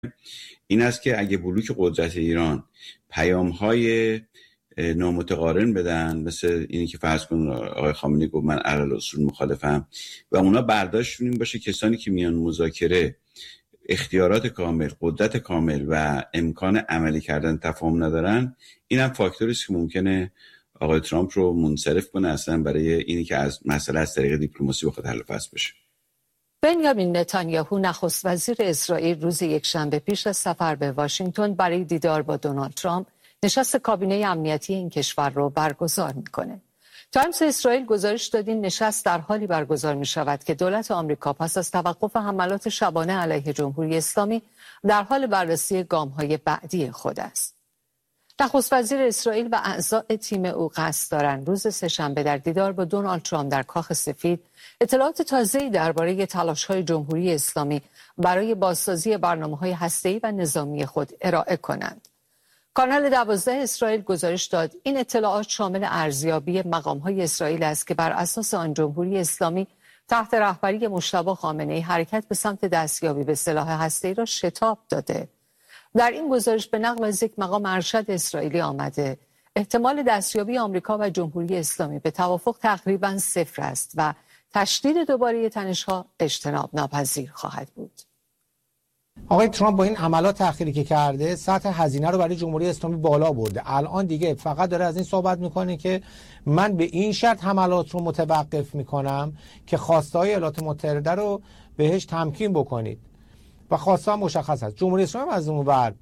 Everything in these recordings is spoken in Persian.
این است که اگه بلوک قدرت ایران پیام‌های نامتقارن بدن، مثل اینی که فرض کن آقای خامنه‌ای گفت من علل اصول مخالفم و اونا برداشتشون این باشه کسانی که میان مذاکره اختیارات کامل، قدرت کامل و امکان عملی کردن تفاهم ندارن، اینم فاکتوری است که ممکنه آقای ترامپ رو منصرف کنه اصلا برای اینی که از مسئله از طریق دیپلماسی بخواد حل و فصل بشه. بنیامین نتانیاهو نخست وزیر اسرائیل روز یکشنبه پیش از سفر به واشنگتن برای دیدار با دونالد ترامپ نشست کابینه امنیتی این کشور رو برگزار میکنه. تایمز اسرائیل گزارش داد این نشست در حالی برگزار می شود که دولت آمریکا پس از توقف حملات شبانه علیه جمهوری اسلامی در حال بررسی گام‌های بعدی خود است. نخست وزیر اسرائیل و اعضای تیم او قصد دارند روز سه‌شنبه در دیدار با دونالد ترامپ در کاخ سفید اطلاعات تازه‌ای درباره تلاش‌های جمهوری اسلامی برای بازسازی برنامه‌های هسته‌ای و نظامی خود ارائه کنند. کانال 12 اسرائیل گزارش داد این اطلاعات شامل ارزیابی مقام‌های اسرائیل است که بر اساس آن جمهوری اسلامی تحت رهبری مجتبی خامنه‌ای حرکت به سمت دستیابی به سلاح هسته‌ای را شتاب داده. در این گزارش به نقل از یک مقام ارشد اسرائیلی آمده احتمال دستیابی آمریکا و جمهوری اسلامی به توافق تقریباً صفر است و تشدید دوباره تنش‌ها اجتناب ناپذیر خواهد بود. آقای ترامپ با این حملات تأخیری که کرده سطح هزینه رو برای جمهوری اسلامی بالا برده. الان دیگه فقط داره از این صحبت میکنه که من به این شرط حملات رو متوقف میکنم که خواسته‌های ایالات متحده رو بهش تمکین بکنید و خواسته مشخص است. جمهوری اسلامی از اون ور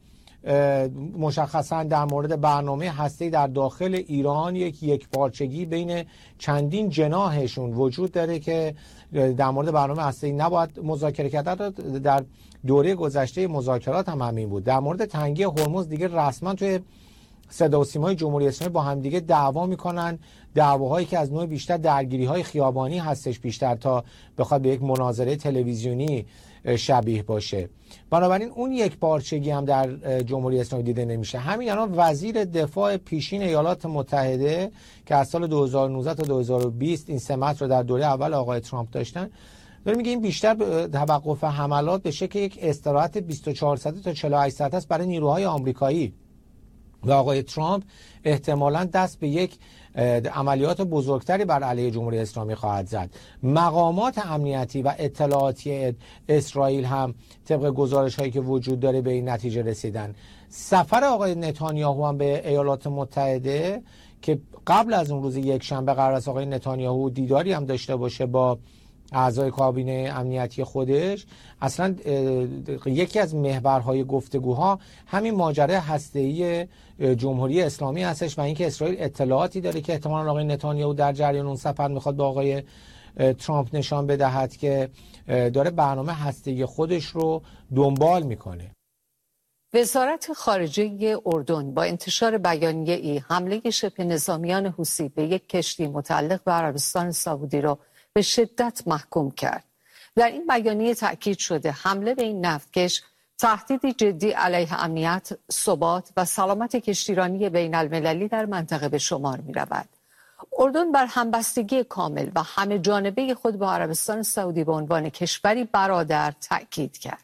مشخصا در مورد برنامه هسته‌ای در داخل ایران یک پارچگی بین چندین جناحشون وجود داره که در مورد برنامه هسته‌ای نباید مذاکره کرد. در دوره گذشته مذاکرات هم همین بود. در مورد تنگی هرمز دیگه رسما توی صدا و سیمای جمهوری اسلامی با هم دیگه دعوا میکنن، دعواهایی که از نوع بیشتر درگیری‌های خیابانی هستش بیشتر تا بخواد به یک مناظره تلویزیونی شبیه باشه. بنابراین اون یک پارچگی هم در جمهوری اسلامی دیده نمیشه. همین الان وزیر دفاع پیشین ایالات متحده که از سال 2019 تا 2020 این سمت رو در دوره اول آقای ترامپ داشتن، داره میگه این بیشتر توقف حملات به شکل یک استراحت 24 ساعته تا 48 ساعته است برای نیروهای آمریکایی و آقای ترامپ احتمالاً دست به یک عملیات بزرگتری بر علیه جمهوری اسلامی خواهد زد. مقامات امنیتی و اطلاعاتی اسرائیل هم طبق گزارش هایی که وجود داره به این نتیجه رسیدن. سفر آقای نتانیاهو هم به ایالات متحده که قبل از اون روز یکشنبه قرار است آقای نتانیاهو دیداری هم داشته باشه با اعضای کابینه امنیتی خودش، اصلا یکی از محورهای گفتگوها همین ماجرای هسته‌ای جمهوری اسلامی هستش و اینکه اسرائیل اطلاعاتی داره که احتمالاً آقای نتانیاهو در جریان اون سفر میخواد با آقای ترامپ نشان بدهد که داره برنامه هسته‌ای خودش رو دنبال میکنه. وزارت خارجه اردن با انتشار بیانیه‌ای حمله شبه نظامیان حوثی به یک کشتی متعلق به عربستان سعودی را به شدت محکوم کرد. در این بیانیه تأکید شده حمله به این نفتکش تهدیدی جدی علیه امنیت، ثبات و سلامت کشتیرانی بین المللی در منطقه به شمار می رود. اردن بر همبستگی کامل و همه جانبه خود با عربستان سعودی به عنوان کشوری برادر تأکید کرد.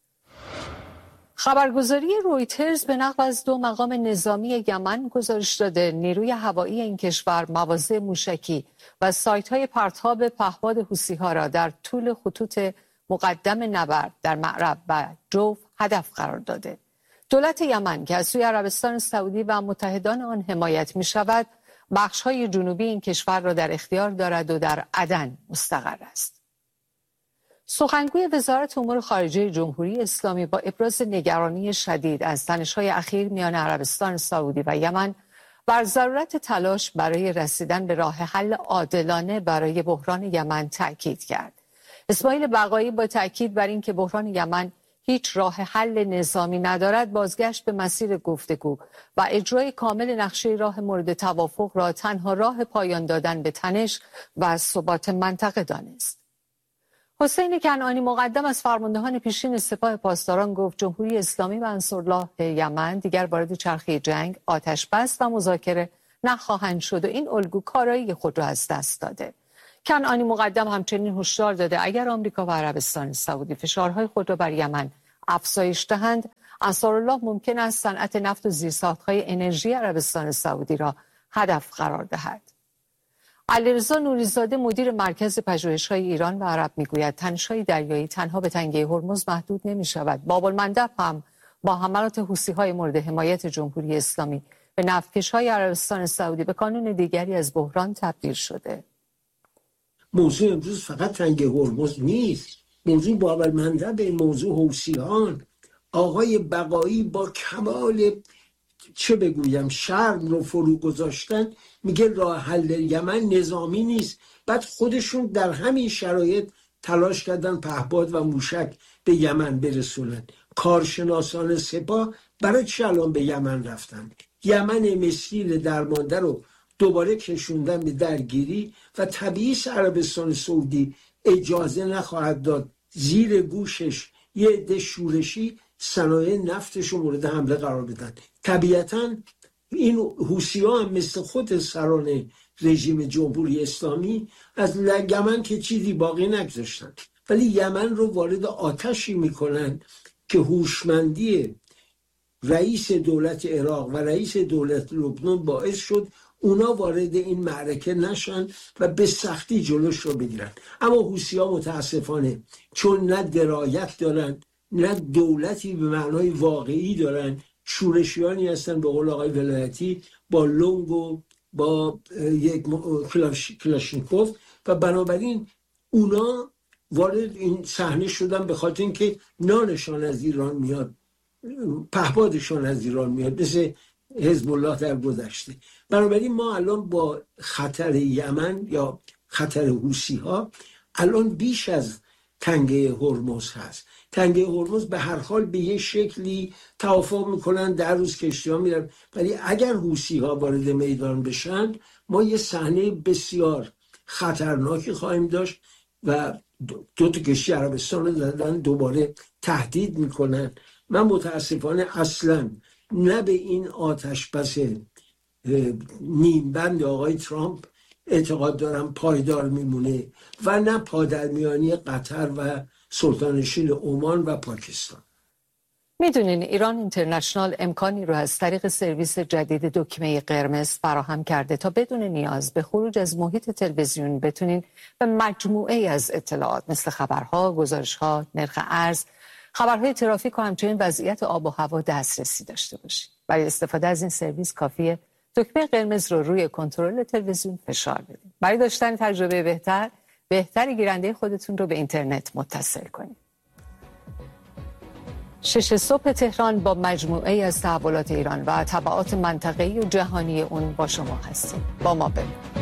خبرگزاری رویترز به نقل از دو مقام نظامی یمن گزارش داده نیروی هوایی این کشور مواضع موشکی و سایت‌های پرتاب پهپاد حوثی‌ها را در طول خطوط مقدم نبرد در معرب و جوف هدف قرار داده. دولت یمن که از سوی عربستان سعودی و متحدان آن حمایت می‌شود، بخش‌های جنوبی این کشور را در اختیار دارد و در عدن مستقر است. سخنگوی وزارت امور خارجه جمهوری اسلامی با ابراز نگرانی شدید از تنش‌های اخیر میان عربستان سعودی و یمن بر ضرورت تلاش برای رسیدن به راه حل عادلانه برای بحران یمن تأکید کرد. اسماعیل بقایی با تأکید بر اینکه بحران یمن هیچ راه حل نظامی ندارد، بازگشت به مسیر گفتگو و اجرای کامل نقشه راه مورد توافق را تنها راه پایان دادن به تنش و ثبات منطقه دانست. حسین کنعانی مقدم از فرماندهان پیشین سپاه پاسداران گفت جمهوری اسلامی و انصارالله یمن دیگر وارد چرخه جنگ، آتش بس و مذاکره نخواهند شد و این الگو کارایی خود را از دست داده. کنعانی مقدم همچنین هشدار داده اگر آمریکا و عربستان سعودی فشارهای خود را بر یمن افزایش دهند، انصارالله ممکن است صنعت نفت و زیرساخت‌های انرژی عربستان سعودی را هدف قرار دهد. علیرضا نوری‌زاده مدیر مرکز پژوهش‌های ایران و عرب میگوید تنش‌های دریایی تنها به تنگه هرمز محدود نمی‌شود. باب المندب هم با حملات حوثی‌های مورد حمایت جمهوری اسلامی به نفتکش‌های عربستان سعودی به کانون دیگری از بحران تبدیل شده. موضوع امروز فقط تنگه هرمز نیست. موضوع باب المندب، موضوع حوثیان. آقای بقایی با کمال چه بگویم شرم رو فرو گذاشتن، میگه راه حل یمن نظامی نیست. بعد خودشون در همین شرایط تلاش کردن پهپاد و موشک به یمن برسونن. کارشناسان سپاه برای چی الان به یمن رفتن؟ یمن مسکین درمانده رو دوباره کشوندن به درگیری و طبیعی عربستان سعودی اجازه نخواهد داد زیر گوشش یه عده شورشی صنایع نفتش رو مورد حمله قرار بدن. طبیعتاً این حوثی‌ها هم مثل خود سران رژیم جمهوری اسلامی از یمن که چیزی باقی نگذاشتن، ولی یمن رو وارد آتشی میکنن که هوشمندی رئیس دولت عراق و رئیس دولت لبنان باعث شد اونا وارد این معرکه نشن و به سختی جلوش رو بگیرن. اما حوثی‌ها متاسفانه چون نه درایت دارن نه دولتی به معنای واقعی دارن، شورشیانی هستن به قول آقای ولایتی با لنگ و با یک کلاشینکوف و بنابراین اونا وارد این صحنه شدن به خاطر اینکه نانشان از ایران میاد، پهپادشان از ایران میاد، مثل حزب الله در گذشته. بنابراین ما الان با خطر یمن یا خطر حوثی‌ها الان بیش از تنگه هرمز هست. تنگه هرمز به هر حال به یه شکلی توافق میکنن، در روز کشتی‌ها میرن، ولی اگر حوثی‌ها وارد میدان بشن ما یه صحنه بسیار خطرناکی خواهیم داشت و دو تا کشتی عربستان رو دادن دوباره تهدید میکنن. من متاسفانه اصلا نه به این آتش بس نیمبند آقای ترامپ اعتقاد دارم پایدار میمونه و نه پادرمیانی قطر و سلطانشین عمان و پاکستان. میدونین ایران اینترنشنال امکانی رو از طریق سرویس جدید دکمه قرمز فراهم کرده تا بدون نیاز به خروج از محیط تلویزیون بتونین به مجموعه از اطلاعات مثل خبرها، گزارشها، نرخ ارز، خبرهای ترافیک و همچنین وضعیت آب و هوا دسترسی داشته باشید. برای استفاده از این سرویس کافیه دکمه قرمز رو روی کنترل تلویزیون فشار بدید. برای داشتن تجربه بهتری گیرنده خودتون رو به اینترنت متصل کنید. 6 صبح تهران با مجموعه از تحولات ایران و تبعات منطقه‌ای و جهانی اون با شما هستیم. با ما بمونید.